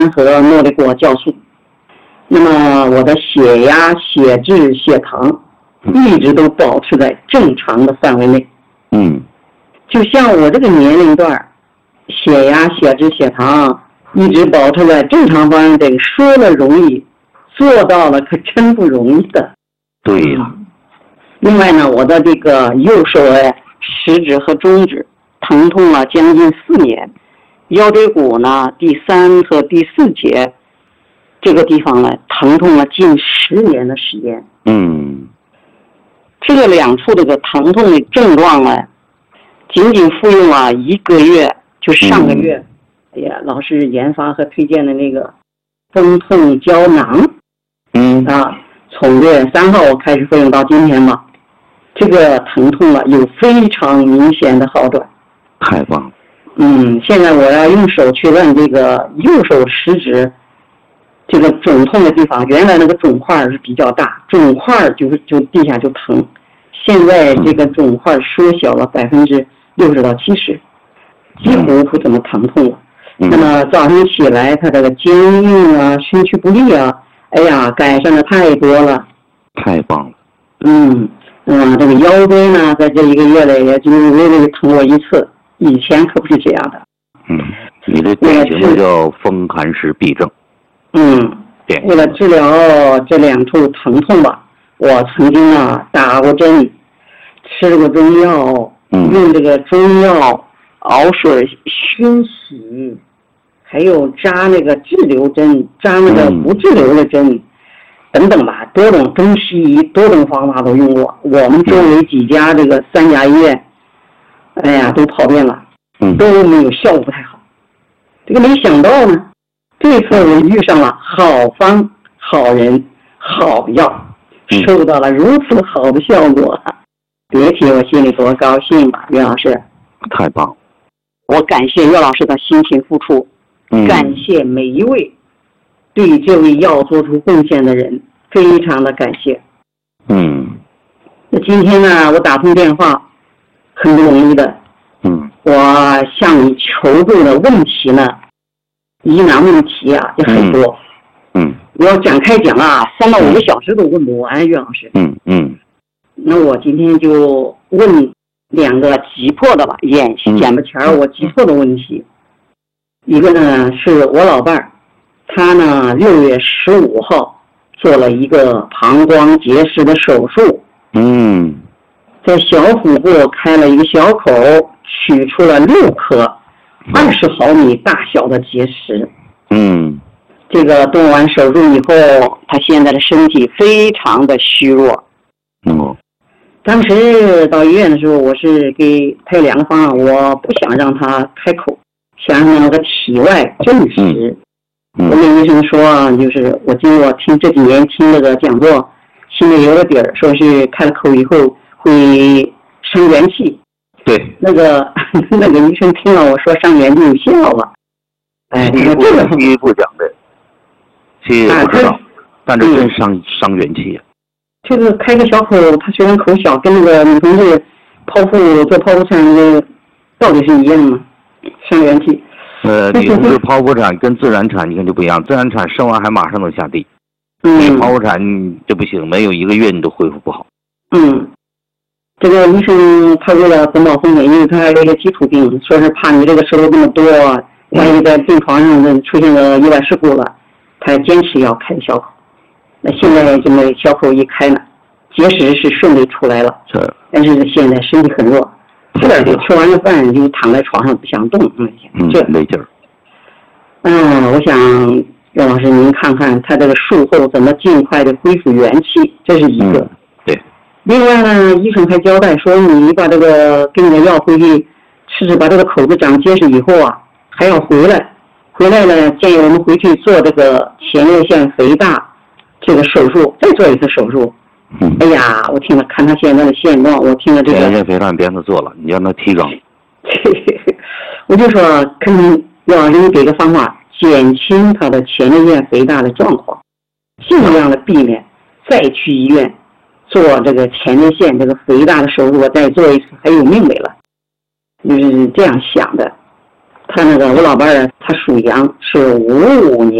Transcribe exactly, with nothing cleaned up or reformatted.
和诺丽果酵素。那么我的血压、血脂、血糖一直都保持在正常的范围内。 嗯， 就像我这个年龄段，血压、血脂、血糖一直保持在正常范围内，说了容易，做到了可真不容易的。 对呀、 嗯。另外呢，我的这个右手的食指和中指疼痛了将近四年，腰椎骨呢第三和第四节这个地方呢疼痛了近十年的时间。 嗯， 这个两处这个疼痛的症状呢，仅仅服用了一个月，就上个月，嗯、哎呀，老师研发和推荐的那个风痛胶囊， 嗯啊，从月三号开始服用到今天嘛，这个疼痛了有非常明显的好转。 太棒了。 嗯，现在我要用手去按这个右手食指这个肿痛的地方，原来那个肿块是比较大，肿块就是就地下就疼，现在这个肿块缩小了百分之六十到七十，几乎不怎么疼痛了。 嗯、 那么早上起来，他这个坚硬啊、身躯不利啊，哎呀，改善的太多了。 太棒了。 嗯嗯，这个腰椎呢，在这一个月里也就微微疼过一次，以前可不是这样的。 嗯，你这典型的叫风寒湿痹症。 嗯，为了治疗这两处疼痛吧，我曾经啊打过针，吃过中药， 嗯、 用这个中药熬水熏洗，还有扎那个滞留针，扎那个不滞留的针，嗯、等等吧，多种中西医多种方法都用过。我们周围几家这个三甲医院，哎呀，都跑遍了，都没有效果不太好。这个没想到呢。这次我遇上了好方、好人、好药，收到了如此好的效果，别提我心里多高兴吧，岳老师。 太棒！ 我感谢岳老师的辛勤付出， 嗯、 感谢每一位对这味药做出贡献的人，非常的感谢。 嗯。 那今天呢，我打通电话，很不容易的。 嗯。 我向你求助的问题呢？疑难问题啊也很多， 嗯， 我要展开讲啊，三到五个小时都问不完，岳老师。 嗯嗯。 那我今天就问两个急迫的吧，眼眼巴前儿我急迫的问题。一个呢是我老伴儿，他呢六月十五号做了一个膀胱结石的手术。 嗯。 在小腹部开了一个小口，取出了六颗。二十毫米大小的结石。 嗯， 这个动完手术以后，他现在的身体非常的虚弱。 嗯， 当时到医院的时候，我是给他有两个方案，我不想让他开口，想让他那个体外证实。 嗯， 我跟医生说，就是我经过听这几年听那个讲座，心里有了底儿，说是开了口以后会生元气。 对， 那个那个医生听了我说上元就有效了，哎，你说这个西医不讲的，西医也不知道，但是真伤、嗯、伤元气。 这个开个小口，他虽然口小，跟那个女同志剖腹做剖腹产的道理是一样吗？伤元气。 呃，女同志剖腹产跟自然产你看就不一样，自然产生完还马上能下地， 嗯， 你剖腹产就不行，没有一个月你都恢复不好。 嗯。这个医生他为了本保风险，因为他还有一个基础病，说是怕你这个石头这么多，万一在病床上出现了意外事故了，他坚持要开小口。那现在这么小口一开呢，结石是顺利出来了， 是， 但是现在身体很弱，吃点就吃完了饭就躺在床上不想动， 嗯， 这没劲儿。 嗯，我想岳老师您看看他这个术后怎么尽快的恢复元气，这是一个。 嗯，对。 另外呢，医生还交代说，你把这个给你的药回去吃吃，把这个口子长结实以后啊，还要回来，回来呢，建议我们回去做这个前列腺肥大这个手术，再做一次手术。 嗯， 哎呀，我听了看他现在的现状，我听了这个前列腺肥大别让他做了，你让他提肛。 我就说，可能要给你给个方法，减轻他的前列腺肥大的状况，尽量的避免再去医院做这个前列腺这个肥大的手术，我再做一次还有命没了，就是这样想的。 他那个我老伴儿他属羊，是五五年。